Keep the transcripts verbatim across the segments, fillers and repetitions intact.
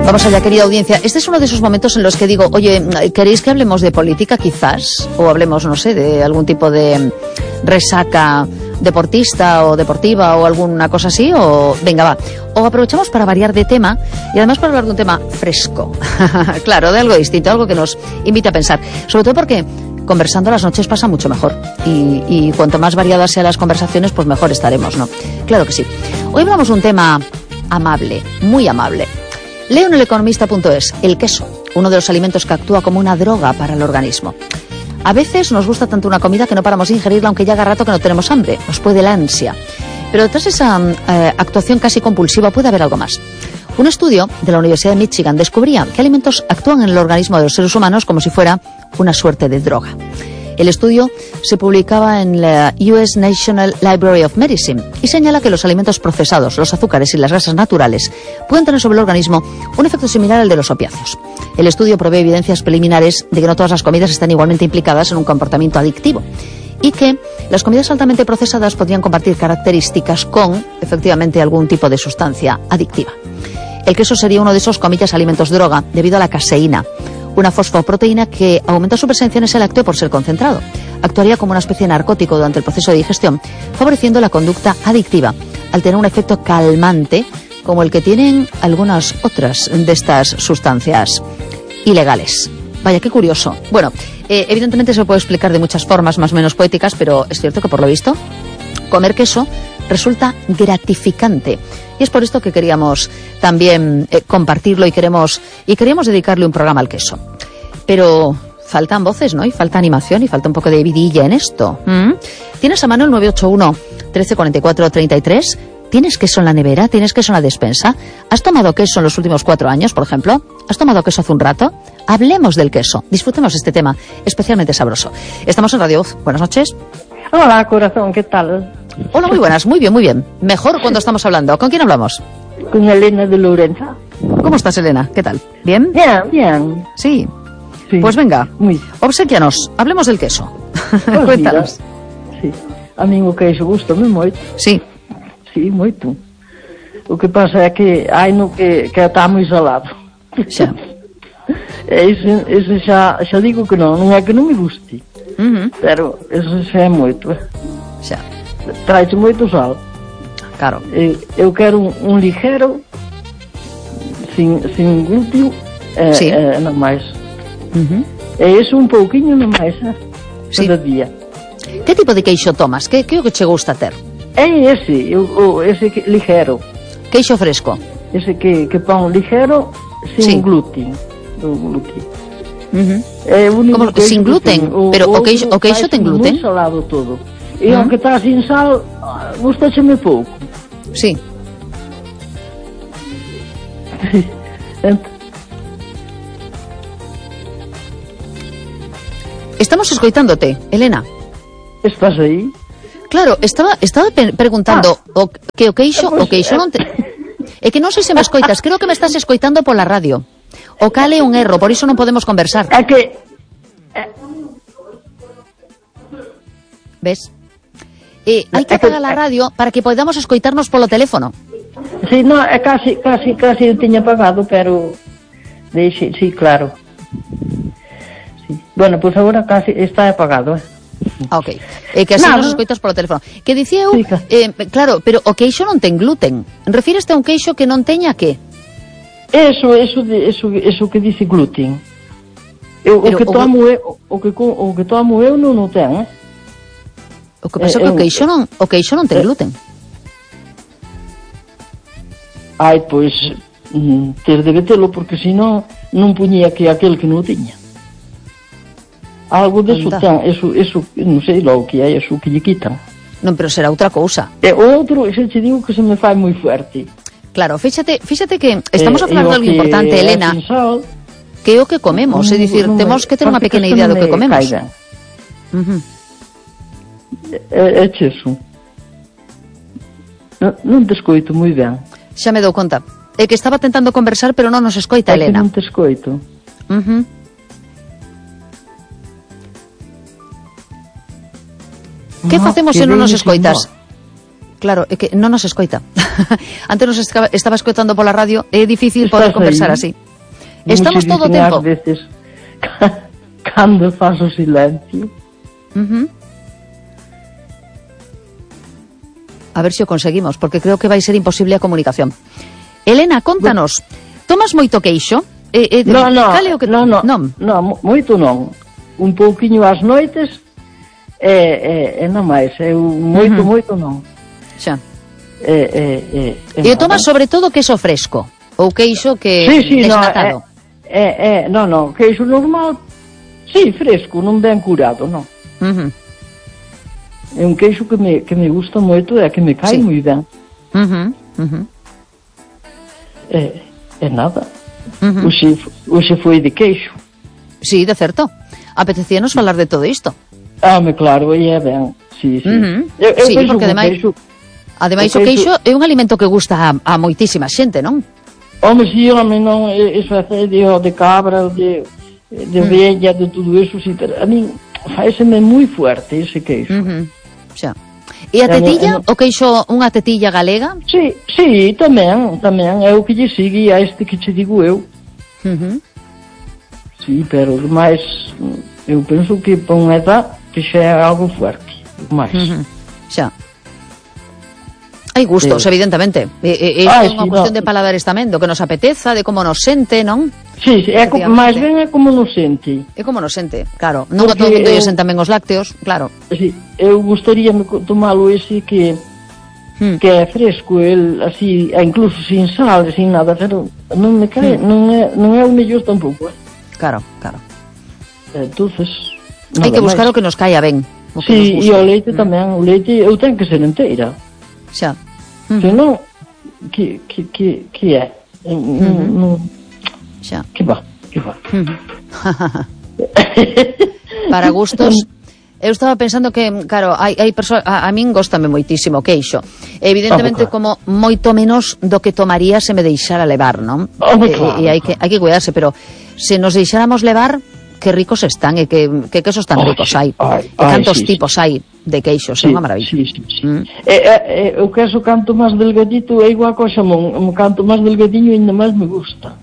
Vamos allá, querida audiencia. Este es uno de esos momentos en los que digo, oye, ¿queréis que hablemos de política quizás? O hablemos, no sé, de algún tipo de resaca deportista o deportiva o alguna cosa así, o venga, va. O aprovechamos para variar de tema y además para hablar de un tema fresco. Claro, de algo distinto, algo que nos invita a pensar. Sobre todo porque conversando las noches pasa mucho mejor. Y, y cuanto más variadas sean las conversaciones, pues mejor estaremos, ¿no? Claro que sí. Hoy hablamos de un tema amable, muy amable. Leo en el economista punto es, el queso, uno de los alimentos que actúa como una droga para el organismo. A veces nos gusta tanto una comida que no paramos de ingerirla, aunque ya haga rato que no tenemos hambre, nos puede la ansia. Pero detrás de esa eh, actuación casi compulsiva puede haber algo más. Un estudio de la Universidad de Michigan descubría que alimentos actúan en el organismo de los seres humanos como si fuera una suerte de droga. El estudio se publicaba en la U S National Library of Medicine y señala que los alimentos procesados, los azúcares y las grasas naturales pueden tener sobre el organismo un efecto similar al de los opiáceos. El estudio provee evidencias preliminares de que no todas las comidas están igualmente implicadas en un comportamiento adictivo y que las comidas altamente procesadas podrían compartir características con, efectivamente, algún tipo de sustancia adictiva. El queso sería uno de esos, comillas, alimentos droga debido a la caseína, una fosfoproteína que aumenta su presencia en ese lácteo por ser concentrado. Actuaría como una especie de narcótico durante el proceso de digestión, favoreciendo la conducta adictiva, al tener un efecto calmante, como el que tienen algunas otras de estas sustancias ilegales. Vaya, qué curioso. Bueno, eh, evidentemente se puede explicar de muchas formas, más o menos poéticas, pero es cierto que por lo visto, comer queso resulta gratificante. Y es por esto que queríamos también eh, compartirlo y queremos y queríamos dedicarle un programa al queso. Pero faltan voces, ¿no? Y falta animación y falta un poco de vidilla en esto. ¿Mm? ¿Tienes a mano el nueve ocho uno, trece cuarenta y cuatro, treinta y tres? ¿Tienes queso en la nevera? ¿Tienes queso en la despensa? ¿Has tomado queso en los últimos cuatro años, por ejemplo? ¿Has tomado queso hace un rato? Hablemos del queso. Disfrutemos este tema especialmente sabroso. Estamos en Radio Voz. Buenas noches. Hola, corazón, ¿qué tal? Hola, muy buenas, muy bien, muy bien. Mejor cuando estamos hablando. ¿Con quién hablamos? Con Elena de Lorenza. ¿Cómo estás, Elena? ¿Qué tal? ¿Bien? Bien, bien. Sí. Sí. Pues venga, Muy. obsequianos, hablemos del queso. Pues Cuéntanos. Mira, sí. A mí o queixo gusta-me moito. Sí. Sí, moito. O que pasa é que hai no que, que está moi salado. Xa. Ese, ese xa, xa digo que non, non é que non me guste. Uh-huh. Pero ese xa é moito. Xa. Trae moito sal. Claro. Eu, eu quero un, un ligero, sin, sin glúteo, e, Sí. e non máis. Uh-huh. E iso un pouquiño non máis, eh? Sí. Cada día. Que tipo de queixo tomas? Que, que é o que che gusta ter? É ese, eu, o, ese que, ligero. Queixo fresco. Ese que, que pon ligero, sin Sí. glúten. O glúten. Uh-huh. É o único Como, queixo sin que gluten? teño. Pero o outro queixo- o queixo ten fai gluten? moi salado todo. E Ah. aunque está sin sal, gustácheme pouco. Sí. Ent- Estamos escoitándote, Elena. Estás aí? Claro, estaba estaba pe- preguntando o, que o queixo, o queixo non te... É que non sei se me escoitas, creo que me estás escoitando pola radio. O cale un erro, por iso non podemos conversar. É que... Ves? Eh, hai que apagar a radio para que podamos escoitarnos polo teléfono. Sí, no, é casi, casi, casi eu tiña pagado, pero... Deixe, sí, claro. Sí. Bueno, pues agora casi está apagado, eh? Ah, ok. Eh, que así Nada. nos escoitas polo teléfono. Que dicía eu, Sí, claro. eh, claro, pero o queixo non ten gluten. Refíreste a un queixo que non teña que? Eso, eso, de, eso, eso que dice gluten. Eu, Pero o que o tomo eu, o que, co- o que tomo eu non o ten, eh? O que pasa é Eh, que o eu- queixo non, o queixo non ten eh, gluten. Ai, pois, mm, ter de telo, porque senón non puñía que aquel que non o tiña. Algo de eso Anda. ten, eso, eso, non sei logo que é, eso que lle quitan. Non, pero será outra cousa. E o outro, ese che digo que se me fai moi fuerte. Claro, fíxate, fíxate que estamos Eh, a falar e de o algo que importante, é Elena, sin sal, que é o que comemos, é non- dicir, non me- temos que ter unha parece pequena que idea non do que me comemos. caigan. Uh-huh. É, é cheso. Non, non te escoito moi ben. Xa me dou conta. É que estaba tentando conversar, pero non nos escoita, É que Elena. non te escoito. Uh-huh. Que Ah, facemos que se non nos ben, escoitas? señor. Claro, é que non nos escoita. Antes nos estaba, estaba escoitando pola radio, é difícil poder Estás conversar aí? así. Estamos todo o tempo. Ás veces, cando faz o silencio. Uh-huh. A ver se o conseguimos, porque creo que vai ser imposible a comunicación. Elena, contanos, tomas moito queixo? Eh, eh, No, no, cale o que... no, no, non. no, moito non. Un pouquiño ás noites e, e, e non máis, eu moito, Uh-huh. moito non. Xa. E, e, e, E tomas sobre todo queixo fresco, ou queixo que sí, sí, desnatado. No, é, é, no, no, queixo normal, sí, fresco, non ben curado, non. Uh-huh. É un queixo que me, que me gusta moito e que me cae Sí. moi ben. Uh-huh. Uh-huh. É, é nada. Uh-huh. Oxe, oxe foi de queixo. Sí, de certo. Apetecíanos falar de todo isto. Ah, me claro, e é ben. Sí, sí. Uh-huh. Eu, eu Sí, penso porque que o ademais- queixo... Ademais, O o queixo- queixo é un alimento que gusta a, a moitísima xente, non? Home, si, home, non, iso é de, de cabra, de, de ovelha, de tudo iso, sí, pero a mí faéseme moi fuerte ese queixo. Uh-huh. Xa. E a Eu non- tetilla? eu non- O queixo, unha tetilla galega? Sí, sí, tamén, tamén, é o que lle sigue a este que che digo eu. Uh-huh. Sí, pero máis, eu penso que para unha edad que xa é algo fuerte, máis. Uh-huh. Xa. Hai gustos, Sí. evidentemente. E, e, e Ai, é unha sí, cuestión no. de paladares tamén, do que nos apeteza, de como nos sente, non? Sí, sí, é co, Efectivamente. máis ben é como no sente. É como nos sente, claro. Non a Porque todo mundo lle eu- sentan ben os lácteos, claro. Sí, eu gustaríame co- tomalo ese que Hmm. que é fresco, el así, e incluso sin sal, sin nada, pero non me cae, non é, non é o mellor tampouco, eh. Claro, claro. Entonces, Hai que buscar o que nos caia ben. O que Sí, nos e guste. o leite tamén, o leite eu tenho que ser inteira. Xa. Se non, que, que, que, que é? Non, non, Xa. que va, que va. Para gustos, eu estaba pensando que, claro, hai, hai persoas, a, a min góstame moitísimo o queixo. Evidentemente, Ah, como moito menos do que tomaría se me deixara levar, non? Home, E- claro. E hai que, hai que cuidarse, pero se nos deixáramos levar, que ricos están e que, que quesos tan Ai, ricos sí. hai. Ai, E ai, cantos sí, tipos hai de queixos, é unha maravilla. Sí, sí, sí. Mm. E, e, e, o queso canto máis delgadito é igual co xamón. O canto máis delgadiño ainda máis me gusta.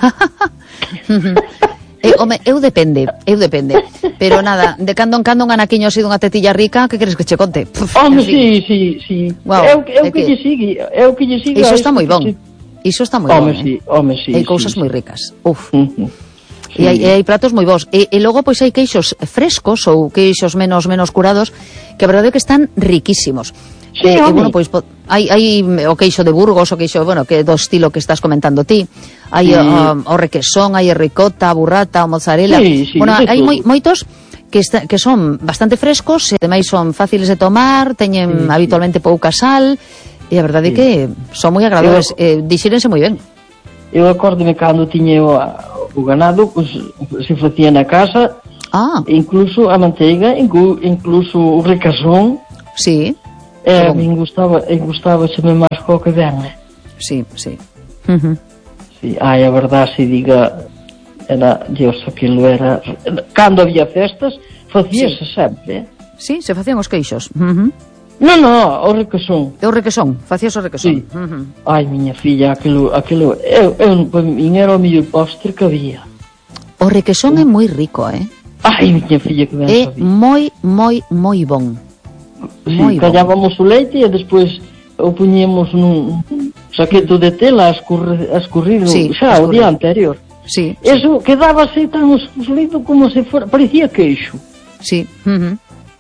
E, home, eu depende, eu depende. Pero nada, de cando en cando un anaquiño así dunha tetilla rica, que queres que che conte? Puf, Home, en fin. sí, sí, sí. Guau, é o, é o é que, que- lle sigue, é o que lle sigue. Iso a está este moi que bon. che- Iso está moi Home, bon, sí, eh? home, sí. Hai sí, cousas sí. moi ricas. Uf. Uh-huh. E hai, e hai pratos moi bons. E, e logo, pois, hai queixos frescos ou queixos menos menos curados que a verdade é que están riquísimos. Sí, e, e, home. bueno, pois, po, hai, hai o queixo de Burgos, o queixo, bueno, que do estilo que estás comentando ti. Hai Sí. uh, o requesón, hai a ricota, a burrata, o mozzarella. Sí, sí, bueno, de hai todo. moi, moitos que, está, que son bastante frescos, e ademais son fáciles de tomar, teñen Sí, sí. habitualmente pouca sal, e a verdade é Sí. que son moi agradables, Eu- eh, dixírense moi ben. Eu acórdome cando tiña o, o ganado, pues, se facía na casa, Ah, incluso a manteiga, inclu, incluso o recasón, sí, e a bom. min gustaba, e gustaba me máis co que ben, eh. sí, sí. Uh-huh. Sí, ai, a verdade se diga, era, Dios, aquilo era, cando había festas, facíase Sí. sempre, eh. Sí, se facían os queixos. Uh-huh. Non, non, o recasón. E o requesón, facías o requesón. Sí. Uh-huh. Ai, miña filla, aquilo, aquilo, eu, eu, para min era o mellor postre que había. O requesón é moi rico, eh? Ai, miña filla, que ben É sabía. moi, moi, moi bon. moi Sí, bon. callábamos o leite e despois o puñemos nun saqueto de tela a escurrir, a escurrir Sí, xa o escurrir. día anterior. Sí, Eso quedaba así tan escurrido como se fora, parecía queixo. sí. Uh-huh.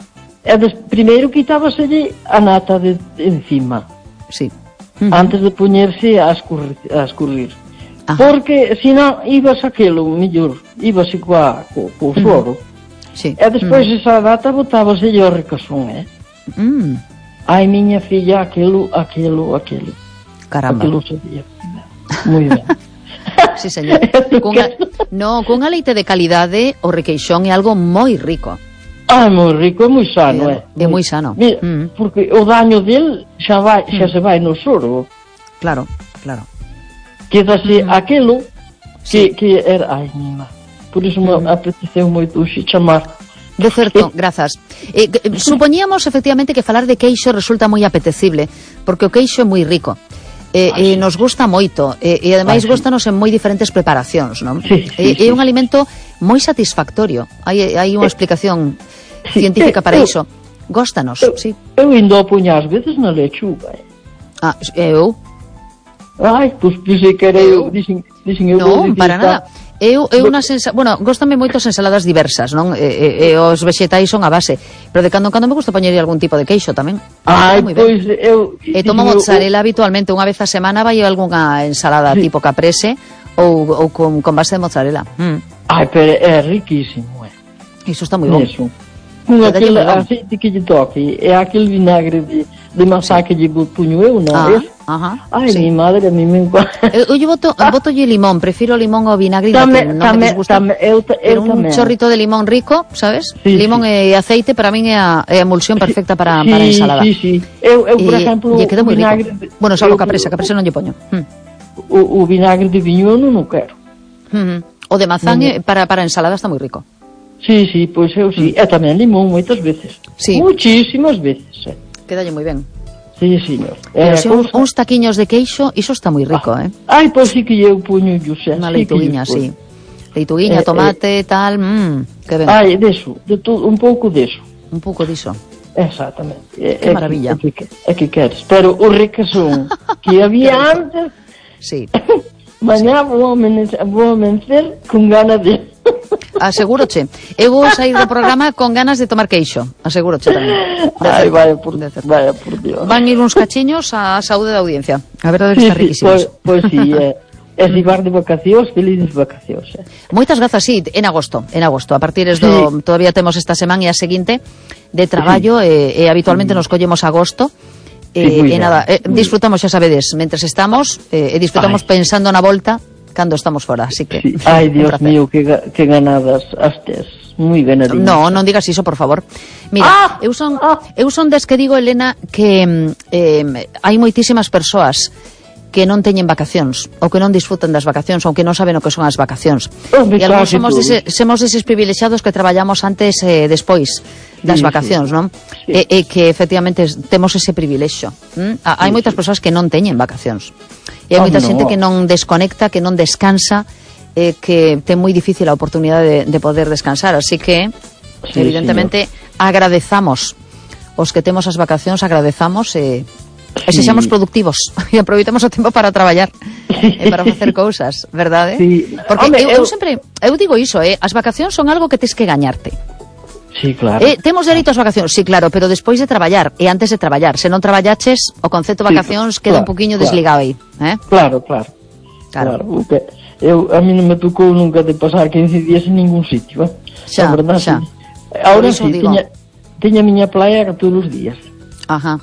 E des, primeiro quitábaselle a nata de, de encima, Sí. Uh-huh. antes de poñerse a escurrir. A escurrir. Ajá. Porque, senón, ibas aquelo, mellor, ibase coa, co, co soro. Sí. E despois esa nata botábaselle o recasón, eh? Mm. Ai, miña filla, aquilo, aquilo, aquilo. Caramba. Aquilo sabía. Moi ben. Sí, señor. Cunha, no, cunha leite de calidade, o requeixón é algo moi rico. Ai, moi rico, é moi sano, É, é. é moi sano. Mira, Mm. porque o daño del xa vai, xa se vai no soro. Claro, claro. Quedase aquelo Sí. que, que era... Ai, mima. Por iso me apeteceu moito xe chamar. De certo, grazas. Eh, que- supoñíamos efectivamente que falar de queixo resulta moi apetecible, porque o queixo é moi rico. E, ah, e sí. Nos gusta moito, e, e ademais ah, sí. Góstanos en moi diferentes preparacións, non? Sí, sí, e, sí, é un alimento moi satisfactorio. Hai, hai unha explicación sí, científica para eu, iso. Góstanos, eu, sí. Eu indo a puñar ás veces na lechuga. Eh. Ah, eu? Ai, pois pues, dixen que era eu, dixen, dixen eu. Non, para nada. Eu, eu unha sensa... Bueno, góstame moito as ensaladas diversas, non? E, e, e os vexetais son a base. Pero de cando en cando me gusta poñer algún tipo de queixo tamén. Ai, pois eu... E tomo mozzarella eu... habitualmente unha vez a semana vai algunha ensalada sí. tipo caprese ou, ou con, con base de mozzarella. Mm. Ai, pero é riquísimo, é. Iso está moi bon. Eso. Con aquel aceite que lle toque, é aquel vinagre de, de masá sí. que lle puño eu, non? Ah, ajá, ai, sí. mi madre, a mí me encuentra. Eu, eu boto, ah. boto lle limón, prefiro limón ao vinagre, tame, que non tame, me disgusta. Tame, eu, eu un tamén. chorrito de limón rico, sabes? Sí, limón sí. e aceite para min é a, é a emulsión perfecta para, sí, para ensalada. Sí, sí, eu, eu por e, exemplo, e queda moi rico. De, bueno, salvo caprese, caprese non lle poño. Hm. O, o vinagre de viño non o quero. Mm -hmm. O de mazán no, para, para ensalada está moi rico. Sí, sí, pois eu sí. Mm. E tamén limón moitas veces. Sí. Muchísimas veces. Eh. Quedalle moi ben. Sí, señor. Pero eh, si cousa... uns taquiños de queixo, iso está moi rico, ah. eh? Ai, pois sí que eu puño yo, xe. Unha leituguiña, sí. Leituguiña, eh, tomate, eh, tal, mmm, que ben. Ai, deso, de todo, un pouco deso. Un pouco diso. Exactamente. Que é maravilla. É que, é que queres. Pero o riquezón que había antes... Sí. Mañá vou amencer con ganas de... Asegúroche. Eu vou sair do programa con ganas de tomar queixo. Asegúroche tamén. Ai, vaya por, vaya por Dios. Van ir uns cachiños á saúde da audiencia. A verdade sí, está riquísimos. Pois pues, pues, sí, é. É si bar de vacacións, felices vacacións. Eh. Moitas grazas, sí, en agosto, en agosto. A partir do, sí. Todavía temos esta semana e a seguinte de traballo, sí. e, e habitualmente nos collemos agosto. Sí, eh, e nada, eh, disfrutamos, xa sabedes, mentres estamos, eh, e disfrutamos Ay. pensando na volta cando estamos fora, así que... Sí. Ai, Dios mío, que, que ganadas as tes. Moi ganadinas. No, non digas iso, por favor. Mira, ah, eu son ah. eu son des que digo, Elena, que eh, hai moitísimas persoas que non teñen vacacións, ou que non disfrutan das vacacións, ou que non saben o que son as vacacións. Oh, e algúns somos, dese, somos deses privilexiados que traballamos antes e eh, despois das sí, vacacións, sí. non? Sí. E, e que efectivamente temos ese privilexio. ¿Mm? Hai sí, moitas sí. persoas que non teñen vacacións. E hai oh, moita no. xente que non desconecta, que non descansa, eh, que ten moi difícil a oportunidade de, de poder descansar. Así que, sí, evidentemente, señor. agradezamos os que temos as vacacións, agradezamos e... Eh, e sí. sexamos productivos e aproveitamos o tempo para traballar e para facer cousas, verdade? Sí. Porque Hombre, eu, eu eu sempre eu digo iso, eh, as vacacións son algo que tes que gañarte. Sí, claro. Eh, temos dereito ás vacacións, sí, claro, pero despois de traballar e antes de traballar, se non traballaches, o concepto vacacións sí, queda claro, un poquinho claro. desligado aí, eh? Claro, claro. Claro. claro. Okay. Eu a mí non me tocou nunca de pasar quince días en ningún sitio, eh? Xa, verdad, xa. Ahora sí, tiña, tiña miña playa todos os días. Ajá.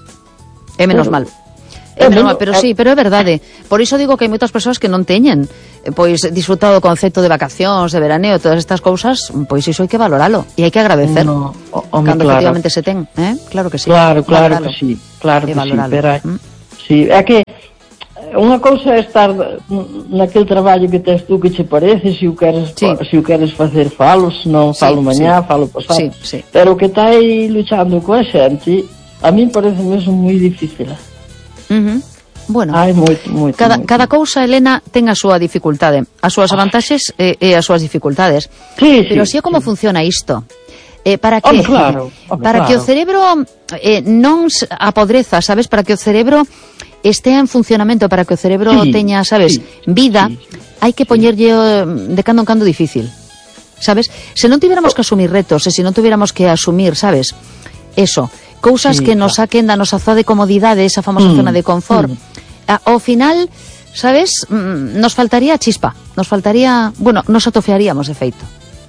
É menos pero, mal. É menos mal, pero sí, pero é verdade. Por iso digo que hai moitas persoas que non teñen pois disfrutado do concepto de vacacións, de veraneo, todas estas cousas, pois iso hai que valoralo e hai que agradecer. No, home, cando claro. efectivamente se ten, eh? Claro que sí. Claro, claro valoralo. que sí. Claro que sí, pero ¿Mm? sí, é que unha cousa é estar naquele traballo que tes tú que che parece, se o queres, sí. se o queres facer falo, se non falo sí, mañá, sí. falo pasado. Sí, sí. Pero o que está aí luchando coa xente, a mí parece mesmo moi difícil. Uh -huh. Bueno, Ai, moito, moito, cada, moito. cada cousa, Elena, ten a súa dificultade, as súas vantaxes e, e as súas dificultades. Sí, pero sí, así é como sí. funciona isto. Eh, para que home, claro, home, para claro. que o cerebro eh, non apodreza, sabes, para que o cerebro estea en funcionamento, para que o cerebro sí, teña, sabes, sí, vida, sí, hai que poñerlle de cando en cando difícil. Sabes? Se non tiveramos que asumir retos, e se non tuviéramos que asumir, sabes, eso, cousas sí, que nos claro. saquen da nosa zona de comodidade, esa famosa mm, zona de confort. Mm. Ao final, sabes, nos faltaría chispa, nos faltaría, bueno, nos atofiaríamos de feito.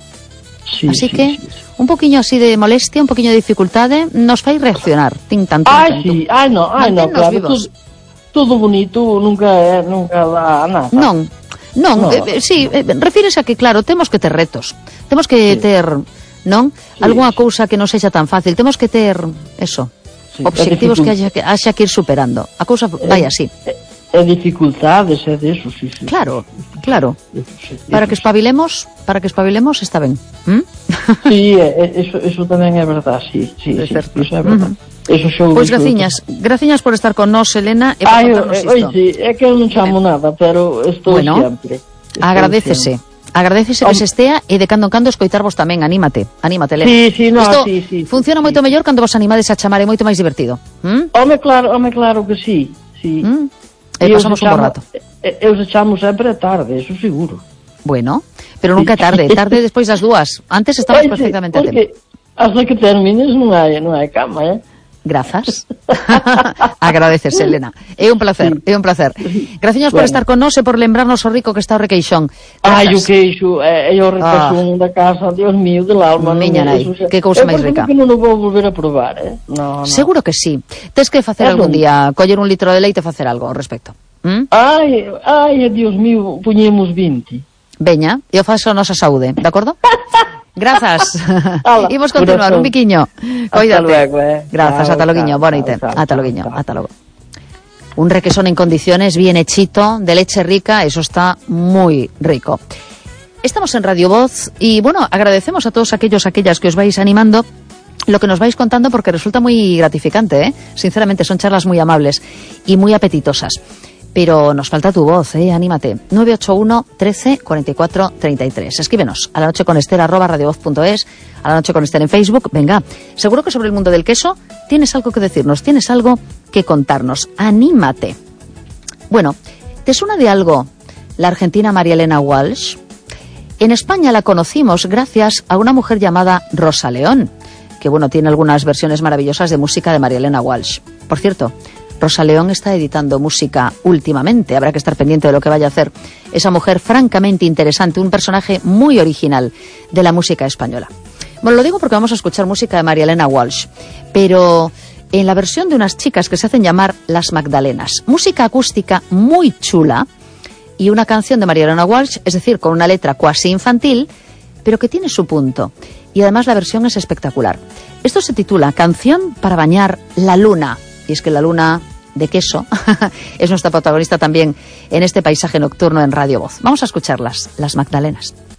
Sí, así sí, que, sí, sí. un poquinho así de molestia, un poquinho de dificultade, nos fai reaccionar. Tin tanto. Ai, sí, ai, no, ai, no, claro, todo, todo bonito nunca, eh, nunca dá nada. Non, non, no. eh, sí, eh, refírese a que, claro, temos que ter retos, temos que sí. ter, non? Sí, algunha sí. cousa que non sexa tan fácil, temos que ter, eso, sí, obxectivos que haxa que, haxa que ir superando. A cousa vai así. É, é e dificultades e de eso, sí, sí. Claro, claro. Eso, sí, para que espabilemos, para que espabilemos está ben. ¿Mm? Sí, eso, eso tamén é verdad, sí, sí, sí, certo. Eso é verdad. Uh-huh. Eso pois pues graciñas, graciñas por estar con nós, Elena, e por Ay, contarnos isto. Oi, sí, é que eu non chamo nada, pero estou bueno, sempre. Estou agradécese. Sempre. Agradécese que se estea e de cando en cando escoitarvos tamén, anímate, anímate, Elena. Sí, sí, no, Isto sí, sí, funciona sí, moito sí. mellor cando vos animades a chamar, é moito máis divertido. ¿Mm? Home, claro, home, claro que sí, sí. ¿Mm? E pasamos un bo rato. Eu se chamo sempre tarde, eso seguro. Bueno, pero nunca é tarde, tarde despois das dúas. Antes estamos Oye, perfectamente a tempo. Porque hasta que termines non hai, non hai cama, eh? Grazas. Agradeces, Elena. É un placer, é un placer. Graciñas por bueno. estar con nós e por lembrarnos o rico que está o requeixón. Ai, o queixo, é o requeixón ah. da casa, Dios mío, del alma. Miña nai, que cousa máis rica. Eu que non o vou volver a probar, eh? No, no. Seguro que sí. Tes que facer algún día, coller un litro de leite e facer algo ao respecto. ¿Mm? Ai, ai, Dios mío, puñemos vinte. Veña, eu faço a nosa saúde, de acordo? Grazas. Imos continuar, un biquiño. Coídate. Luego, eh. Grazas, ata loguiño, boa noite. Ata loguiño, ata logo. Un requesón en condiciones, bien hechito, de leche rica, eso está muy rico. Estamos en Radio Voz y, bueno, agradecemos a todos aquellos, aquellas que os vais animando lo que nos vais contando porque resulta muy gratificante, ¿eh? Sinceramente, son charlas muy amables y muy apetitosas. Pero nos falta tu voz, ¿eh? Anímate. nueve ocho uno, trece, cuarenta y cuatro, treinta y tres. Escríbenos a la noche con Esther arroba radiovoz punto es, a la noche con Esther en Facebook. Venga, seguro que sobre el mundo del queso tienes algo que decirnos, tienes algo que contarnos. Anímate. Bueno, ¿te suena de algo la argentina María Elena Walsh? En España la conocimos gracias a una mujer llamada Rosa León, que bueno, tiene algunas versiones maravillosas de música de María Elena Walsh. Por cierto, Rosa León está editando música últimamente, habrá que estar pendiente de lo que vaya a hacer esa mujer francamente interesante, un personaje muy original de la música española. Bueno, lo digo porque vamos a escuchar música de María Elena Walsh, pero en la versión de unas chicas que se hacen llamar Las Magdalenas. Música acústica muy chula y una canción de María Elena Walsh, es decir, con una letra cuasi infantil, pero que tiene su punto. Y además la versión es espectacular. Esto se titula Canción para bañar la luna. Y es que la luna de queso es nuestra protagonista también en este paisaje nocturno en Radio Voz. Vamos a escucharlas, Las Magdalenas.